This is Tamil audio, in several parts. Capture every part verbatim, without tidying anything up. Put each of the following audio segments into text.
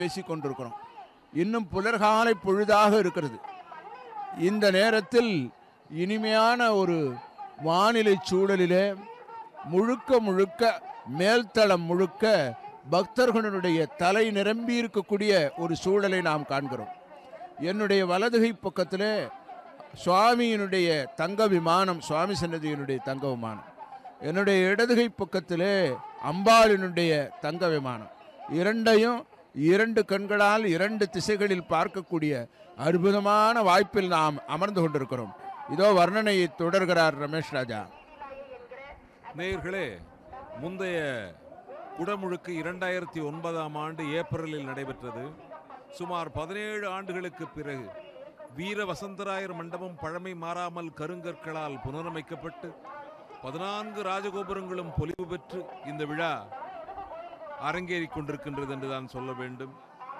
பேசிக் கொண்டிருக்கிறோம். இன்னும் புலர்காலை பொழுதாக இருக்கிறது. இந்த நேரத்தில் இனிமையான ஒரு வானிலை சூழலிலே முழுக்க முழுக்க மேல்தளம் முழுக்க பக்தர்களுடைய தலை நிரம்பி இருக்கக்கூடிய ஒரு சூழலை நாம் காண்கிறோம். என்னுடைய வலதுகை பக்கத்திலே சுவாமியினுடைய தங்க விமானம், சுவாமி சன்னதியினுடைய தங்க விமானம். என்னுடைய இடதுகை பக்கத்திலே அம்பாளினுடைய தங்க விமானம். இரண்டையும் இரண்டு கண்களால் இரண்டு திசைகளில் பார்க்கக்கூடிய அற்புதமான வாய்ப்பில் நாம் அமர்ந்து கொண்டிருக்கிறோம். இதோ வர்ணனையை தொடர்கிறார் ரமேஷ் ராஜா. நேயர்களே, முந்தைய குடமுழுக்கு இரண்டாயிரத்தி ஒன்பதாம் ஆண்டு ஏப்ரலில் நடைபெற்றது. சுமார் பதினேழு ஆண்டுகளுக்கு பிறகு வீர வசந்தராயர் மண்டபம் பழமை மாறாமல் கருங்கற்களால் புனரமைக்கப்பட்டு பதினான்கு ராஜகோபுரங்களும் பொலிவு பெற்று இந்த விழா அரங்கேறி கொண்டிருக்கின்றது என்றுதான் சொல்ல வேண்டும்.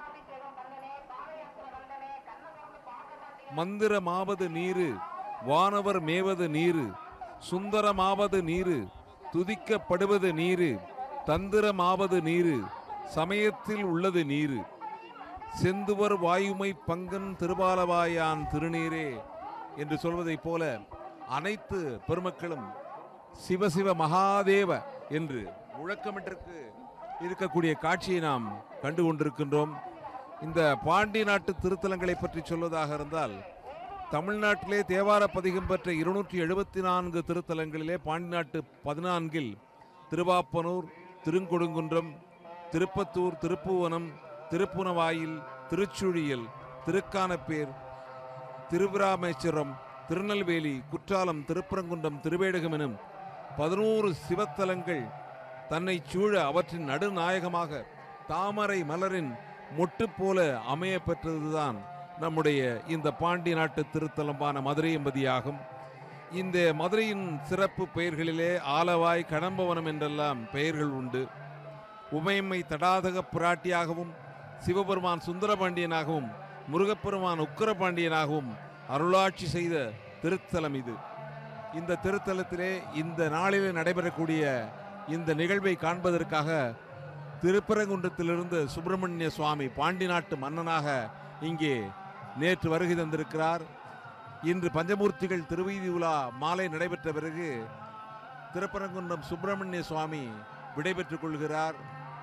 மந்திரமாவது நீரு, வானவர் மேவது நீரு, சுந்தரமாவது நீரு, துதிக்கப்படுவது நீரு, தந்திரமாவது நீரு, சமயத்தில் உள்ளது நீரு, செந்துவர் வாயுமை பங்கன் திருபாலவாயான் திருநீரே என்று சொல்வதைப் போல அனைத்து பெருமக்களும் சிவசிவ மகாதேவ என்று முழக்கமிட்டிருக்கு இருக்கக்கூடிய காட்சியை நாம் கண்டு கொண்டிருக்கின்றோம். இந்த பாண்டி நாட்டு திருத்தலங்களை பற்றி சொல்வதாக இருந்தால், தமிழ்நாட்டிலே தேவார பதிகம் பெற்ற இருநூற்றி எழுபத்தி நான்கு திருத்தலங்களிலே பாண்டி நாட்டு பதினான்கில் திருவாப்பனூர், திருக்கொடுங்குன்றம், திருப்பத்தூர், திருப்புவனம், திருப்புனவாயில், திருச்சுழியல், திருக்கானப்பேர், திருவிராமேஸ்வரம், திருநெல்வேலி, குற்றாலம், திருப்பரங்குன்றம், திருவேடகம் எனும் பதினோரு சிவத்தலங்கள் தன்னை சூழ அவற்றின் நடுநாயகமாக தாமரை மலரின் மொட்டு போல அமைய பெற்றதுதான் நம்முடைய இந்த பாண்டி நாட்டு திருத்தலமான மதுரை என்பதியாகும். இந்த மதுரையின் சிறப்பு பெயர்களிலே ஆலவாய், கடம்பவனம் என்றெல்லாம் பெயர்கள் உண்டு. உமையம்மை தடாதக பிராட்டியாகவும், சிவபெருமான் சுந்தரபாண்டியனாகவும், முருகப்பெருமான் உக்கரபாண்டியனாகவும் அருளாட்சி செய்த திருத்தலம் இது. இந்த திருத்தலத்திலே இந்த நாளிலே நடைபெறக்கூடிய இந்த நிகழ்வை காண்பதற்காக திருப்பரங்குன்றத்திலிருந்து சுப்பிரமணிய சுவாமி பாண்டி நாட்டு மன்னனாக இங்கே நேற்று வருகை தந்திருக்கிறார். இன்று பஞ்சமூர்த்திகள் திருவீதி உலா மாலை நடைபெற்ற பிறகு திருப்பரங்குன்றம் சுப்பிரமணிய சுவாமி விடைபெற்றுக் கொள்கிறார்.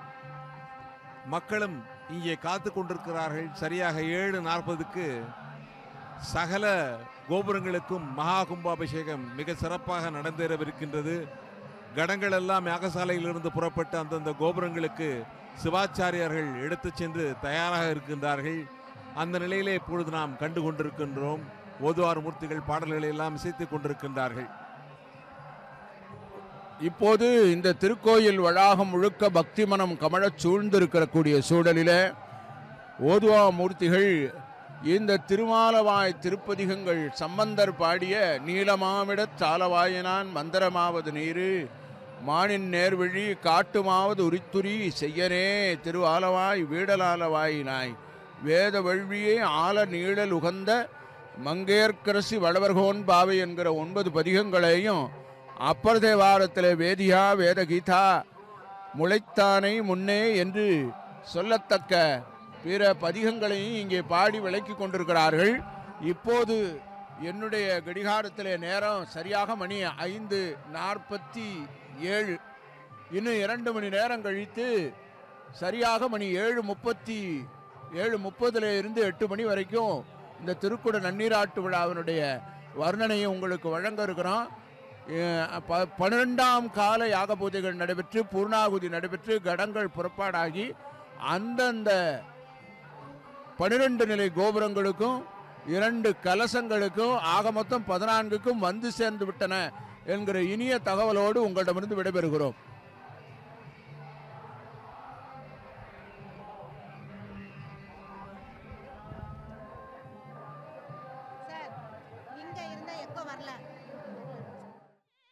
மக்களும் இங்கே காத்து கொண்டிருக்கிறார்கள். சரியாக ஏழு நாற்பதுக்கு சகல கோபுரங்களுக்கும் மகா கும்பாபிஷேகம் மிக சிறப்பாக நடந்தேறவிருக்கின்றது. கடங்கள் எல்லாம் யாகசாலையிலிருந்து புறப்பட்டு அந்தந்த கோபுரங்களுக்கு சிவாச்சாரியார்கள் எடுத்து சென்று தயாராக இருக்கின்றார்கள். அந்த நிலையிலே இப்பொழுது நாம் கண்டு கொண்டிருக்கின்றோம். ஓதுவார் மூர்த்திகள் பாடல்களை எல்லாம் இசைத்துக் கொண்டிருக்கின்றார்கள். இப்போது இந்த திருக்கோயில் வளாகம் முழுக்க பக்தி மனம் கமழச் சூழ்ந்திருக்கக்கூடிய சூழலிலே ஓதுவா மூர்த்திகள் இந்த திருமாலவாய் திருப்பதிகங்கள் சம்பந்தர் பாடிய நீலமாமிடச் சாலவாயினான் மந்திரமாவது நீரு, மானின் நேர்வழி காட்டுமாவது உரித்துரி செய்யனே திரு ஆலவாய் வீடலாலவாயினாய், வேத வழ்வியே ஆல நீழல் உகந்த மங்கேற்கரசி வளவர்கோன் பாவை என்கிற ஒன்பது பதிகங்களையும் அப்பர் தேவாரத்திலே வேதியா வேத கீதா முளைத்தானை முன்னே என்று சொல்லத்தக்க பிற பதிகங்களையும் இங்கே பாடி விளக்கி கொண்டிருக்கிறார்கள். இப்போது என்னுடைய கடிகாரத்திலே நேரம் சரியாக மணி ஐந்து நாற்பத்தி ஏழு. இன்னும் இரண்டு மணி நேரம் கழித்து சரியாக மணி ஏழு முப்பத்தி ஏழு முப்பதுல இருந்து எட்டு மணி வரைக்கும் இந்த திருக்குட நன்னீராட்டு விழாவினுடைய வர்ணனையை உங்களுக்கு வழங்க இருக்கிறோம். பன்னிரெண்டாம் கால யாக பூஜைகள் நடைபெற்று பூர்ணாகுதி நடைபெற்று கடங்கள் புறப்பாடாகி அந்தந்த பனிரெண்டு நிலை கோபுரங்களுக்கும் இரண்டு கலசங்களுக்கும் ஆக மொத்தம் பதினான்குக்கும் வந்து சேர்ந்து விட்டன என்கிற இனிய தகவலோடு உங்களிடமிருந்து விடைபெறுகிறோம். இங்க இருந்த எக்கோ வரல.